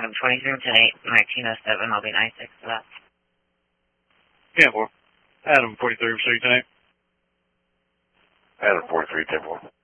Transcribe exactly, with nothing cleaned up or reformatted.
Adam twenty-three, ten eight, nineteen oh seven. I'll be nine six for that. ten four. Adam forty-three, three ten eight. Adam forty-three, ten four.